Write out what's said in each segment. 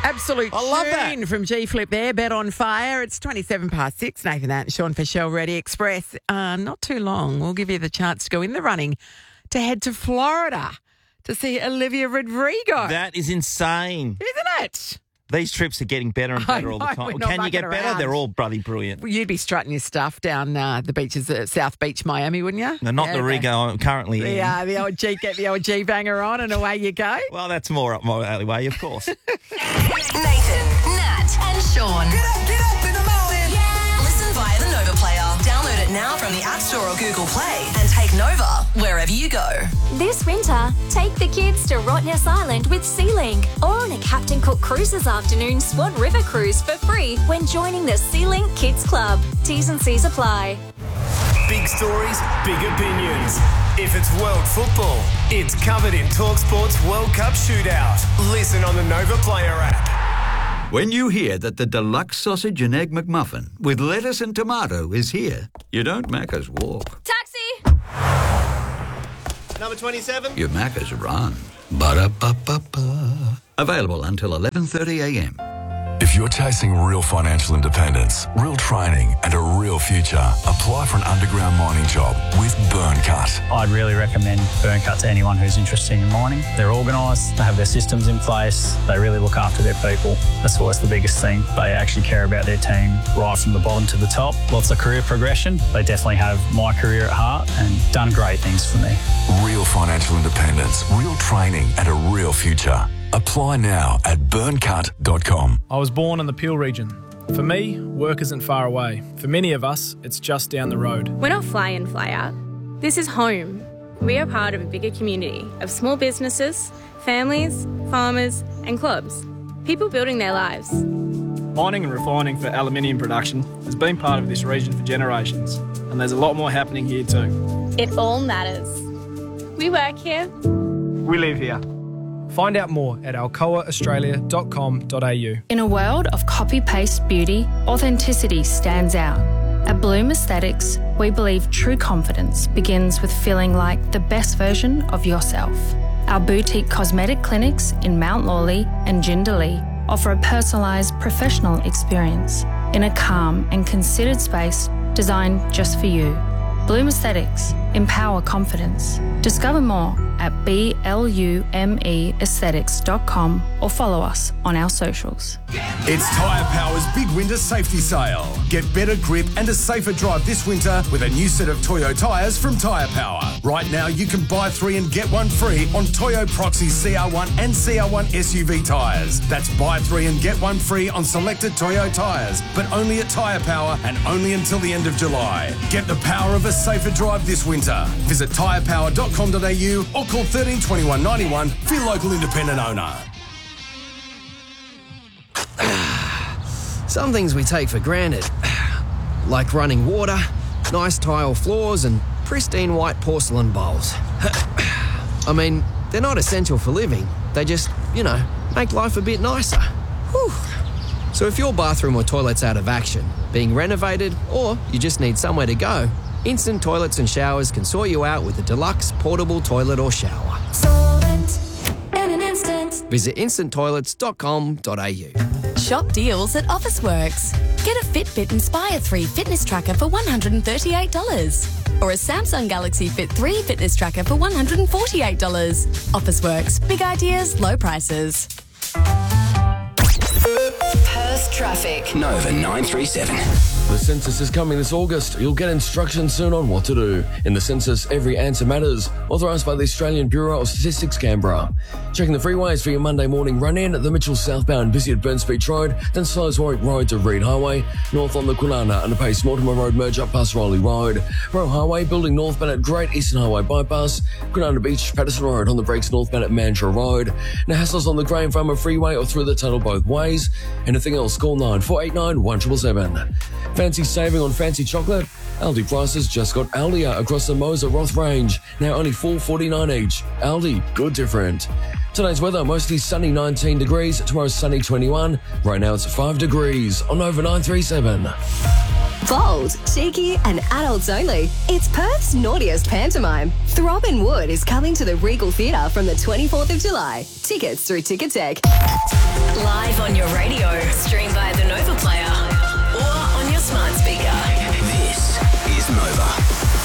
Absolute I love tune that. from G Flip there. Bet on fire. It's 6:27. Nathan Ant and Sean Fischel, Ready Express. Not too long. We'll give you the chance to go in the running to head to Florida to see Olivia Rodrigo. That is insane. Isn't it? These trips are getting better and better all the know, time. we're not Can you get mucking better? around. They're all bloody brilliant. Well, you'd be strutting your stuff down the beaches at South Beach, Miami, wouldn't you? No, not the Rigo I'm currently in. Yeah, the old G banger on and away you go. Well, that's more up my alleyway, of course. Nathan, Nat, and Sean. Get up in the morning. Yeah. Listen via the Nova Player. Download it now from the App Store or Google Play and take Nova wherever you go. This winter, take the kids to Rottnest Island with SeaLink or on a Captain Cook Cruises afternoon Swan River cruise for free when joining the SeaLink Kids Club. T's and C's apply. Big stories, big opinions. If it's world football, it's covered in TalkSport's World Cup Shootout. Listen on the Nova Player app. When you hear that the deluxe sausage and egg McMuffin with lettuce and tomato is here, you don't Macca's walk. Taxi! Number 27. You Macca's run. Ba-da-ba-ba-ba. Available until 11:30 a.m. If you're chasing real financial independence, real training and a real future, apply for an underground mining job with Burncut. I'd really recommend Burncut to anyone who's interested in mining. They're organised, they have their systems in place, they really look after their people. That's always the biggest thing. They actually care about their team right from the bottom to the top. Lots of career progression. They definitely have my career at heart and done great things for me. Real financial independence, real training and a real future. Apply now at burncut.com. I was born in the Peel region. For me, work isn't far away. For many of us, it's just down the road. We're not fly in, fly out. This is home. We are part of a bigger community of small businesses, families, farmers and clubs. People building their lives. Mining and refining for aluminium production has been part of this region for generations, and there's a lot more happening here too. It all matters. We work here. We live here. Find out more at alcoaaustralia.com.au. In a world of copy-paste beauty, authenticity stands out. At Bloom Aesthetics, we believe true confidence begins with feeling like the best version of yourself. Our boutique cosmetic clinics in Mount Lawley and Jindalee offer a personalised professional experience in a calm and considered space designed just for you. Bloom Aesthetics. Empower confidence. Discover more at BLUMEaesthetics.com or follow us on our socials. It's Tyre Power's big winter safety sale. Get better grip and a safer drive this winter with a new set of Toyo tyres from Tyre Power. Right now, you can buy 3 and get 1 free on Toyo Proxy CR1 and CR1 SUV tyres. That's buy 3 and get 1 free on selected Toyo tyres, but only at Tyre Power and only until the end of July. Get the power of a safer drive this winter. Visit tyrepower.com.au or call 13 21 91 for your local independent owner. Some things we take for granted, like running water, nice tile floors and pristine white porcelain bowls. I mean, they're not essential for living. They just, make life a bit nicer. Whew. So if your bathroom or toilet's out of action, being renovated, or you just need somewhere to go, Instant Toilets and Showers can sort you out with a deluxe portable toilet or shower. Solvent in an instant. Visit instanttoilets.com.au. Shop deals at Officeworks. Get a Fitbit Inspire 3 fitness tracker for $138. Or a Samsung Galaxy Fit 3 fitness tracker for $148. Officeworks. Big ideas, low prices. Perth traffic. Nova 937. The census is coming this August. You'll get instructions soon on what to do. In the census, every answer matters. Authorised by the Australian Bureau of Statistics, Canberra. Checking the freeways for your Monday morning run-in. The Mitchell southbound busy at Burns Beach Road, then slows Warwick Road to Reed Highway. North on the Kwinana underpace Mortimer Road merge up past Rowley Road. Roe Highway building northbound at Great Eastern Highway bypass. Kwinana Beach, Patterson Road on the brakes northbound at Mandurah Road. Now hassles on the Graham Farmer Freeway or through the tunnel both ways. Anything else, call 9489 1777. Fancy saving on fancy chocolate? Aldi prices just got Aldia across the Moser Roth range. Now only $4.49 each. Aldi, good different. Today's weather, mostly sunny 19 degrees. Tomorrow's sunny 21. Right now it's 5 degrees on Nova 937. Bold, cheeky and adults only. It's Perth's naughtiest pantomime. Throbbing Wood is coming to the Regal Theatre from the 24th of July. Tickets through Ticketek. Live on your radio, stream via the Nova Player or on your smart speaker. This is Nova.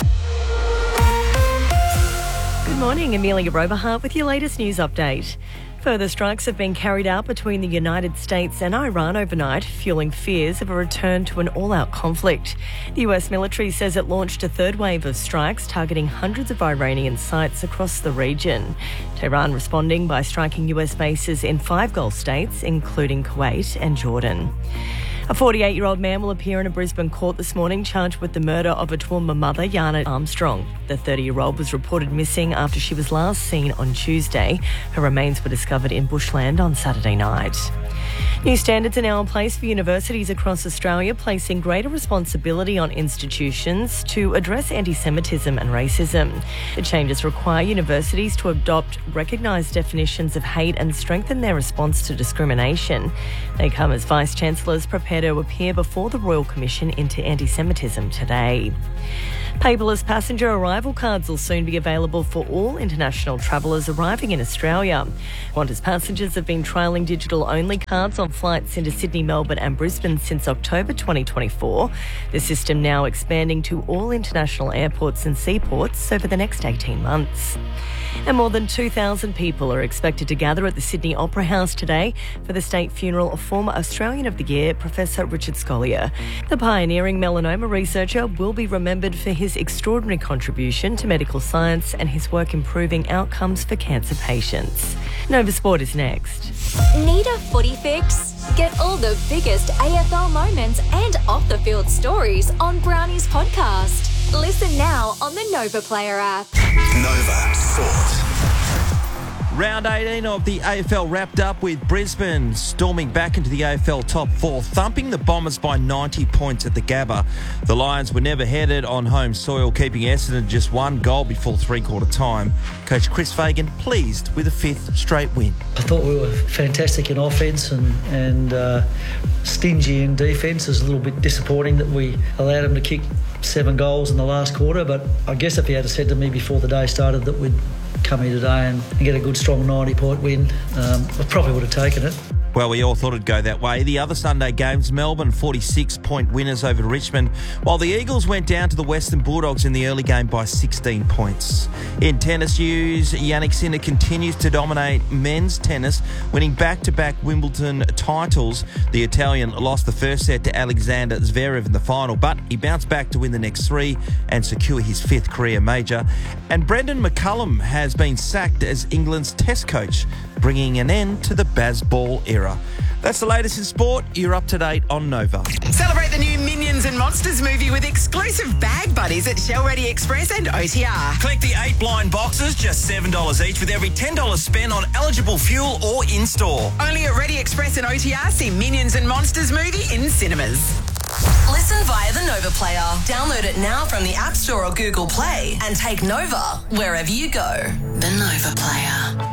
Good morning, Amelia Roberhart with your latest news update. Further strikes have been carried out between the United States and Iran overnight, fueling fears of a return to an all-out conflict. The US military says it launched a third wave of strikes targeting hundreds of Iranian sites across the region. Tehran responding by striking US bases in 5 Gulf states, including Kuwait and Jordan. A 48-year-old man will appear in a Brisbane court this morning charged with the murder of a Toowoomba mother, Yana Armstrong. The 30-year-old was reported missing after she was last seen on Tuesday. Her remains were discovered in bushland on Saturday night. New standards are now in place for universities across Australia, placing greater responsibility on institutions to address anti-Semitism and racism. The changes require universities to adopt recognised definitions of hate and strengthen their response to discrimination. They come as Vice-Chancellors prepare to appear before the Royal Commission into Anti-Semitism today. Paperless passenger arrival cards will soon be available for all international travellers arriving in Australia. Qantas passengers have been trialling digital-only cards on flights into Sydney, Melbourne and Brisbane since October 2024. The system now expanding to all international airports and seaports over the next 18 months. And more than 2,000 people are expected to gather at the Sydney Opera House today for the state funeral of former Australian of the Year, Professor Richard Scolyer. The pioneering melanoma researcher will be remembered for his extraordinary contribution to medical science and his work improving outcomes for cancer patients. Nova Sport is next. Need a footy fix? Get all the biggest AFL moments and off-the-field stories on Brownie's podcast. Listen now on the Nova Player app. Nova Sport. Round 18 of the AFL wrapped up with Brisbane storming back into the AFL top 4, thumping the Bombers by 90 points at the Gabba. The Lions were never headed on home soil, keeping Essendon just 1 goal before three-quarter time. Coach Chris Fagan pleased with a 5th straight win. I thought we were fantastic in offence and stingy in defence. It was a little bit disappointing that we allowed them to kick 7 goals in the last quarter, but I guess if you had said to me before the day started that we'd come here today and get a good strong 90-point win, I probably would have taken it. Well, we all thought it'd go that way. The other Sunday games, Melbourne 46-point winners over Richmond, while the Eagles went down to the Western Bulldogs in the early game by 16 points. In tennis news, Jannik Sinner continues to dominate men's tennis, winning back-to-back Wimbledon titles. The Italian lost the first set to Alexander Zverev in the final, but he bounced back to win the next 3 and secure his 5th career major. And Brendan McCullum has been sacked as England's test coach, bringing an end to the Bazball era. That's the latest in sport. You're up to date on Nova. Celebrate the new Minions and Monsters movie with exclusive bag buddies at Shell Ready Express and OTR. Collect the 8 blind boxes, just $7 each, with every $10 spent on eligible fuel or in-store. Only at Ready Express and OTR. See Minions and Monsters movie in cinemas. Listen via the Nova Player. Download it now from the App Store or Google Play and take Nova wherever you go. The Nova Player.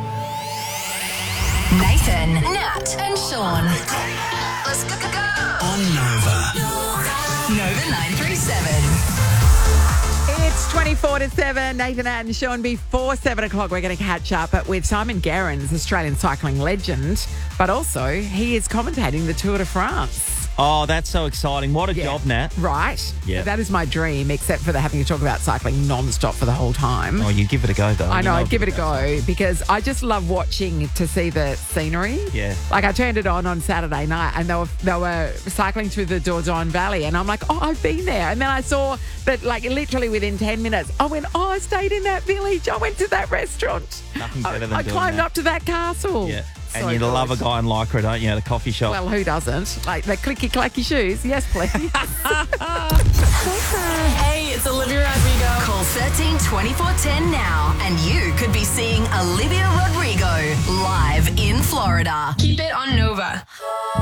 Nathan, Nat and Sean. Let's go. On Nova. Nova 937. It's 24 to 7. Nathan, Nat and Sean. Before 7 o'clock, we're going to catch up with Simon Gerrans, Australian cycling legend, but also he is commentating the Tour de France. Oh, that's so exciting. What a job, Nat. Right? Yeah. That is my dream, except for the having to talk about cycling non-stop for the whole time. Oh, you give it a go, though. I know, I'd give it a go because I just love watching to see the scenery. Yeah. Like I turned it on Saturday night and they were cycling through the Dordogne Valley and I'm like, oh, I've been there. And then I saw that like literally within 10 minutes, I went, oh, I stayed in that village. I went to that restaurant. Nothing better than I doing climbed that. up to that castle. Yeah. So And you love a guy in Lycra, don't you, at a coffee shop? Well, who doesn't? Like the clicky-clacky shoes. Yes, please. Hey, it's Olivia Rodrigo. Call 13 24 10 now and you could be seeing Olivia Rodrigo live in Florida. Keep it on Nova.